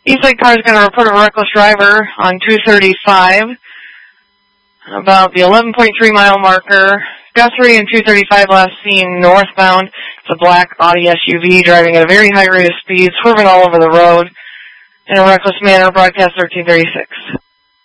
Eastside car is going to report a reckless driver on 235 about the 11.3 mile marker. Guthrie and 235 last seen northbound. It's a black Audi SUV driving at a very high rate of speed, swerving all over the road in a reckless manner. Broadcast 1336.